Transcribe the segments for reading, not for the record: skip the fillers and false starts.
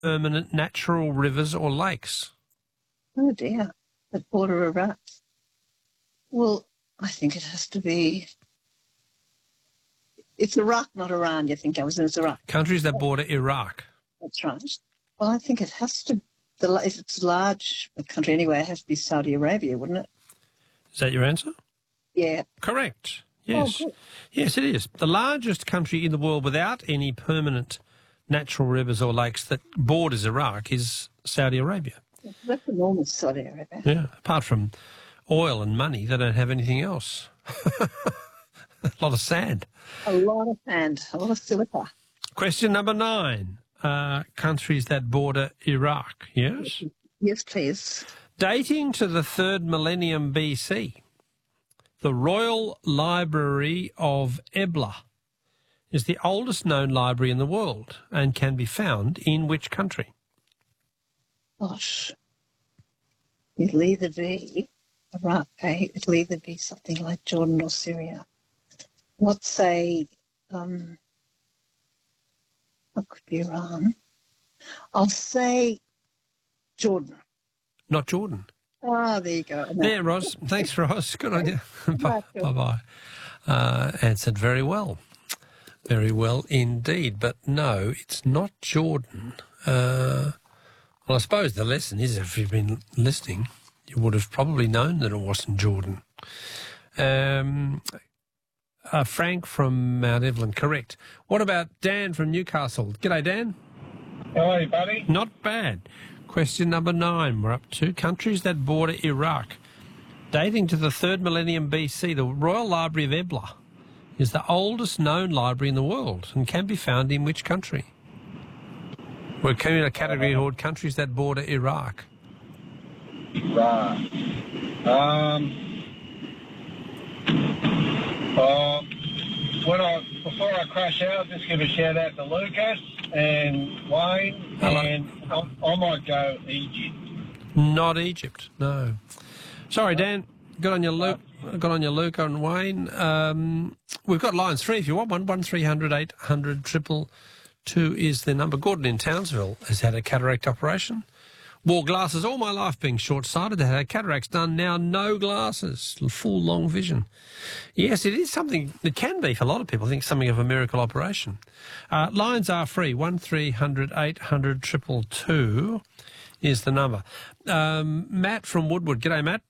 permanent natural rivers or lakes? Oh, dear. That border Iraq. Well, I think it has to be... It's Iraq, not Iran, you think? I was in Iraq. Countries that border Iraq. That's right. Well, I think it has to... If it's a large country anyway, it has to be Saudi Arabia, wouldn't it? Is that your answer? Yeah. Correct. Yes. Oh, good. Yes, it is. The largest country in the world without any permanent natural rivers or lakes that borders Iraq is Saudi Arabia. That's enormous, Saudi Arabia. Yeah. Apart from oil and money, they don't have anything else. A lot of sand. A lot of sand, a lot of silica. Question number 9. Countries that border Iraq, yes? Yes, please. Dating to the 3rd millennium BC, the Royal Library of Ebla is the oldest known library in the world and can be found in which country? Gosh. It'll either be Iraq, it'll either be something like Jordan or Syria. Let's say, it could be Iran. I'll say Jordan. Not Jordan. Ah, there you go. No. There, Ros. Thanks, Ros. Good idea. Bye-bye. Answered very well. Very well indeed. But no, it's not Jordan. Well, I suppose the lesson is, if you've been listening, you would have probably known that it wasn't Jordan. Frank from Mount Evelyn, correct. What about Dan from Newcastle? G'day, Dan. How are you, buddy? Not bad. Question number 9. We're up to countries that border Iraq. Dating to the 3rd millennium BC, the Royal Library of Ebla is the oldest known library in the world and can be found in which country? We're in a category called countries that border Iraq. Right. Before I crash out, just give a shout out to Lucas and Wayne. Hello. And I might go Egypt. Not Egypt, no. Sorry, Dan. Got on your Luke and Wayne. We've got lines 3 if you want one. 1300 800 222 is the number. Gordon in Townsville has had a cataract operation. Wore glasses all my life being short-sighted. They had cataracts done, now no glasses, full long vision. Yes, it is something, it can be for a lot of people, I think something of a miracle operation. Lines are free, 1300 800 222 is the number. Matt from Woodward. G'day, Matt.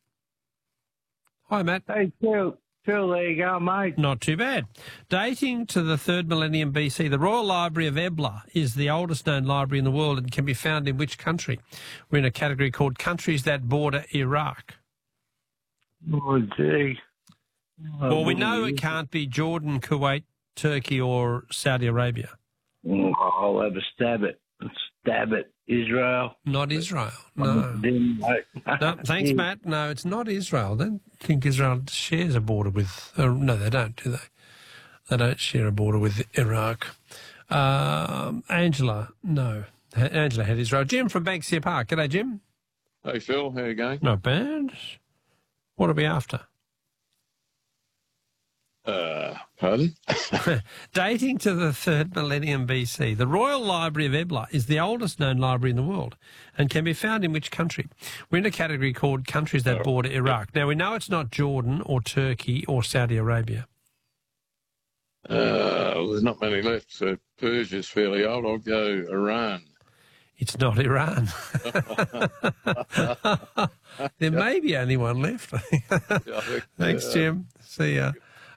Hi, Matt. Hey, Phil, there you go, mate. Not too bad. Dating to the 3rd millennium BC, the Royal Library of Ebla is the oldest known library in the world and can be found in which country? We're in a category called countries that border Iraq. Oh, gee. Well, we know it can't be Jordan, Kuwait, Turkey or Saudi Arabia. I'll have a stab at Israel. Not Israel, no. No, thanks, Matt. No, it's not Israel. I don't think Israel shares a border with... no, they don't, do they? They don't share a border with Iraq. Angela, no. Angela had Israel. Jim from Banksia Park. G'day, Jim. Hey, Phil. How you going? Not bad. What are we after? Pardon? Dating to the 3rd millennium BC, the Royal Library of Ebla is the oldest known library in the world and can be found in which country? We're in a category called countries that border Iraq. Now, we know it's not Jordan or Turkey or Saudi Arabia. There's not many left, so Persia's fairly old. I'll go Iran. It's not Iran. There may be only one left. Thanks, Jim. See ya.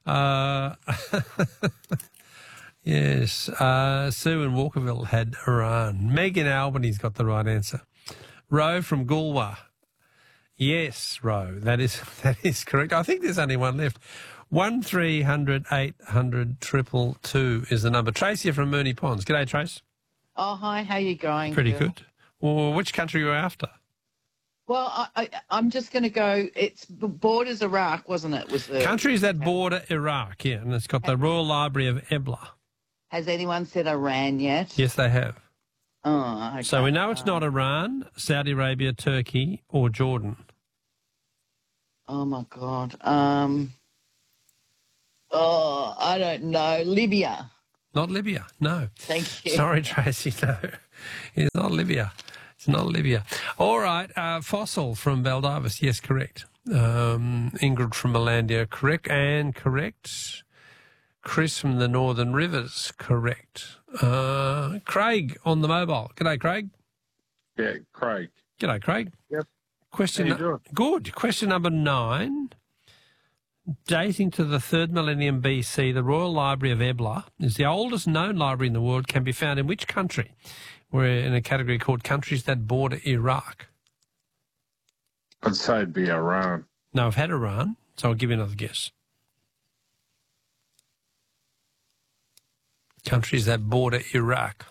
Yes, Sue in Walkerville had Iran. Meg in Albany's got the right answer. Ro from Goolwa. Yes, Ro, that is correct. I think there's only one left. 1300 800 222 is the number. Tracy from Mooney Ponds. G'day, Trace. Oh, hi. How you going? Pretty Phil? good. Well, which country are you after? Well, I'm just going to go. It's borders Iraq, wasn't it? Was the countries that border Iraq? Yeah, and it's got the Royal Library of Ebla. Has anyone said Iran yet? Yes, they have. Oh, okay. So we know it's not Iran, Saudi Arabia, Turkey, or Jordan. Oh my God. I don't know. Libya. Not Libya, no. Thank you. Sorry, Tracy, no. It's not Libya. It's not Libya. All right, Fossil from Baldivis, yes, correct. Ingrid from Melandia, correct. Anne, correct. Chris from the Northern Rivers, correct. Craig on the mobile. G'day, Craig. Yeah, Craig. G'day, Craig. Yep. Question. How you doing? Good. Question number 9. Dating to the 3rd millennium BC, the Royal Library of Ebla is the oldest known library in the world. Can be found in which country? We're in a category called countries that border Iraq. I'd say it'd be Iran. No, I've had Iran, so I'll give you another guess. Countries that border Iraq.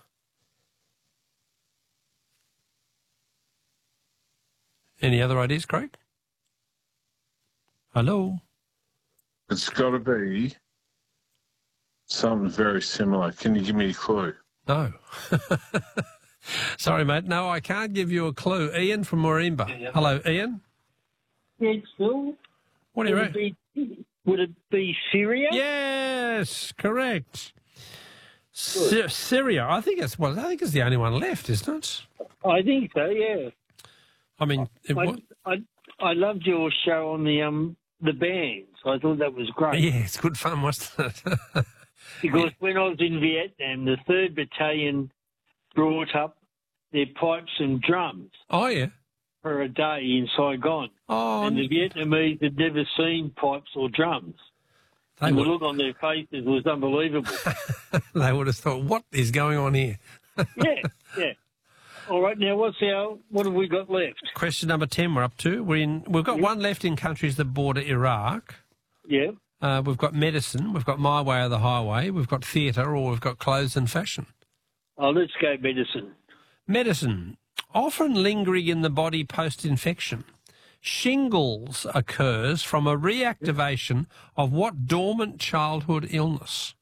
Any other ideas, Craig? Hello? It's got to be something very similar. Can you give me a clue? No. Sorry, mate. No, I can't give you a clue. Ian from Morimba. Hello, Ian. Yeah, Phil. What do you reckon? Would it be Syria? Yes, correct. Syria. I think it's the only one left, isn't it? I think so. Yeah. I mean, I loved your show on the bands. I thought that was great. yeah, it's good fun, wasn't it? Because when I was in Vietnam, the 3rd Battalion brought up their pipes and drums Oh yeah. for a day in Saigon. Oh, And the Vietnamese had never seen pipes or drums. they And the would, look on their faces was unbelievable. they would have thought, what is going on here? Yeah. All right, now what have we got left? Question number 10 we're up to. We've got one left in countries that border Iraq. Yeah. We've got medicine, we've got my way or the highway, we've got theatre, or we've got clothes and fashion. Oh, let's go medicine. Medicine, often lingering in the body post-infection. Shingles occurs from a reactivation of what dormant childhood illness?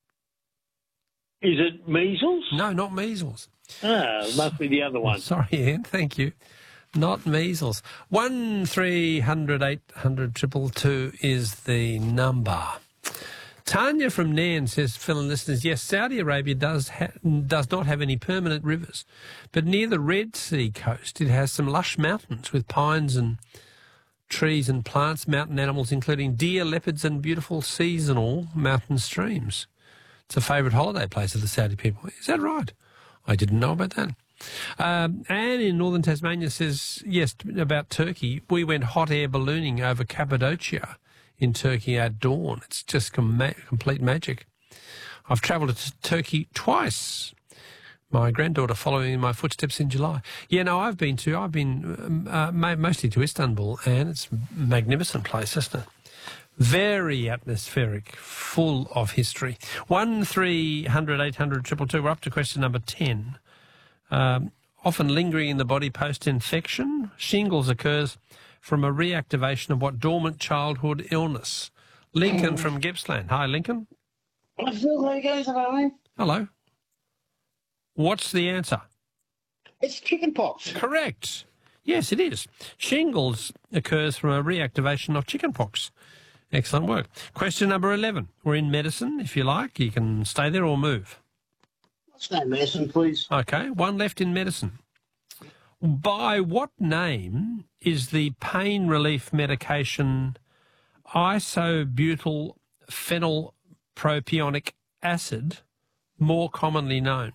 Is it measles? No, not measles. It must be the other one. Sorry, Ian, thank you. Not measles. 1300 800 222 is the number. Tanya from Nairn says, Phil and listeners, yes, Saudi Arabia does not have any permanent rivers, but near the Red Sea coast it has some lush mountains with pines and trees and plants, mountain animals, including deer, leopards and beautiful seasonal mountain streams. It's a favourite holiday place of the Saudi people. Is that right? I didn't know about that. Anne in northern Tasmania says, yes, about Turkey. We went hot air ballooning over Cappadocia in Turkey at dawn. It's just complete magic. I've travelled to Turkey twice. My granddaughter following in my footsteps in July. Yeah, no, I've been mostly to Istanbul, and it's a magnificent place, isn't it? Very atmospheric, full of history. 1300 800 222. We're up to question number 10. Often lingering in the body post-infection. Shingles occurs from a reactivation of what dormant childhood illness? Lincoln from Gippsland. Hi, Lincoln. I feel how it goes, mate. Hello. What's the answer? It's chickenpox. Correct. Yes, it is. Shingles occurs from a reactivation of chickenpox. Excellent work. Question number 11. We're in medicine, if you like. You can stay there or move. Let's go medicine, please. Okay, one left in medicine. By what name is the pain relief medication isobutyl phenylpropionic acid more commonly known?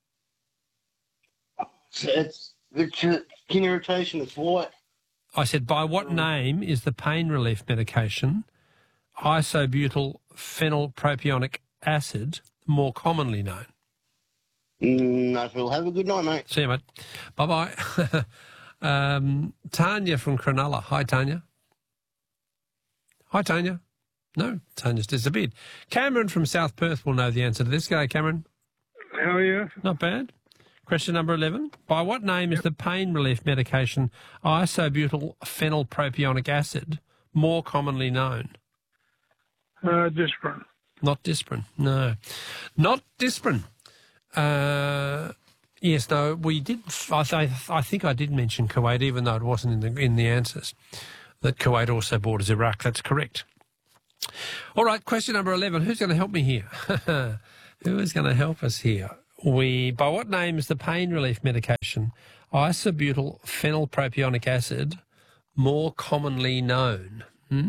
It's the skin irritation. It's white. I said, by what name is the pain relief medication isobutyl phenylpropionic acid more commonly known? No, Phil. Have a good night, mate. See you, mate. Bye-bye. Tanya from Cronulla. Hi, Tanya. Hi, Tanya. No, Tanya's disappeared. Cameron from South Perth will know the answer to this. G'day, Cameron. How are you? Not bad. Question number 11. By what name is the pain relief medication isobutyl phenylpropionic acid more commonly known? Disprin. Not Disprin. No. Not Disprin. Yes, no, we did. I think I did mention Kuwait, even though it wasn't in the answers, that Kuwait also borders Iraq. That's correct. All right, question number 11. Who's going to help me here? Who is going to help us here? By what name is the pain relief medication isobutyl phenylpropionic acid more commonly known?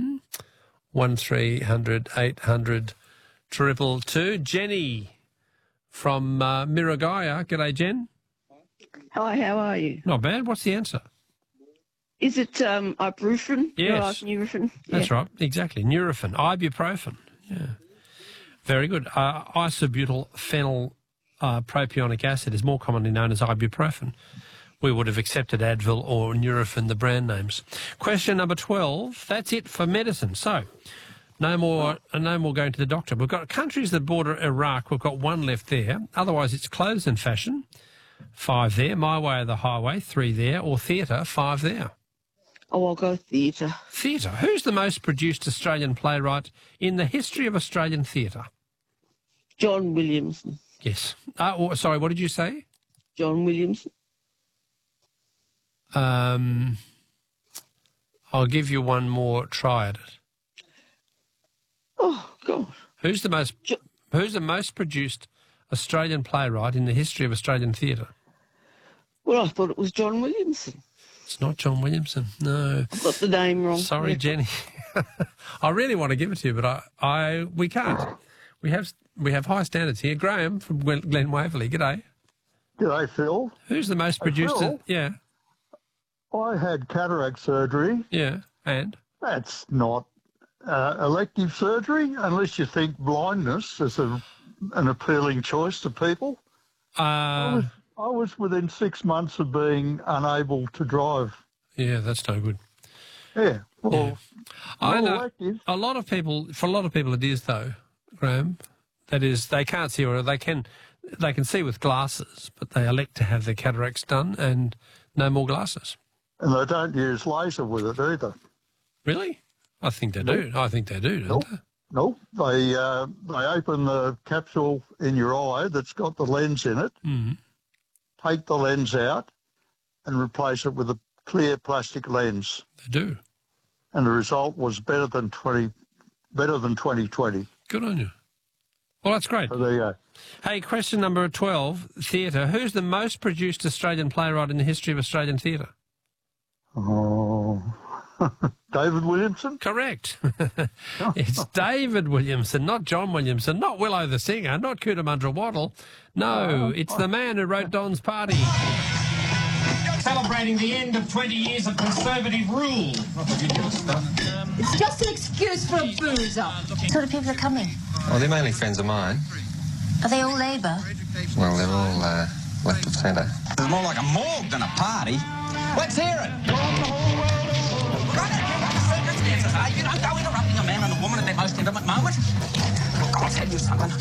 1300 800 222. Jenny from Miragaya. G'day, Jen. Hi, how are you? Not bad. What's the answer? Is it ibuprofen? Yes. Nurofen? That's right. Exactly. Nurofen. Ibuprofen. Yeah. Very good. Isobutyl phenylpropionic acid is more commonly known as ibuprofen. We would have accepted Advil or Nurofen, the brand names. Question number 12. That's it for medicine. So, no more going to the doctor. We've got countries that border Iraq. We've got one left there. Otherwise, it's clothes and fashion. 5 there. My Way or the Highway. 3 there. Or theatre. 5 there. Oh, I'll go theatre. Theatre. Who's the most produced Australian playwright in the history of Australian theatre? John Williamson. Yes. Sorry, what did you say? John Williamson. I'll give you one more try at it. Oh, God. Who's the most produced Australian playwright in the history of Australian theatre? Well, I thought it was John Williamson. It's not John Williamson, no. I've got the name wrong. Sorry, Jenny. I really want to give it to you, but we can't. We have high standards here. Graham from Glen Waverley, g'day. G'day, Phil. Who's the most produced? Phil? Yeah. I had cataract surgery. Yeah, and? That's not elective surgery, unless you think blindness is an appealing choice to people. I was within 6 months of being unable to drive. Yeah, that's no good. Yeah, well, I know elective. for a lot of people it is though, Graham. That is, they can't see, or they can see with glasses, but they elect to have their cataracts done and no more glasses. And they don't use laser with it either. Really? I think they do. I think they do, don't they? No, they open the capsule in your eye that's got the lens in it, take the lens out and replace it with a clear plastic lens. They do. And the result was better than 2020. Good on you. Well, that's great. So there you go. Hey, question number 12, theatre. Who's the most produced Australian playwright in the history of Australian theatre? Oh, David Williamson? Correct. It's David Williamson, not John Williamson, not Willow the singer, not Cootamundra Waddle. No, it's the man who wrote Don's Party. Celebrating the end of 20 years of Conservative rule. It's just an excuse for a boozer. What sort of people are coming? Well, they're mainly friends of mine. Are they all Labour? Well, they're all left of centre. It's more like a morgue than a party. Let's hear it. You don't go interrupting a man and a woman at their most intimate moment. Look, I'll tell you something.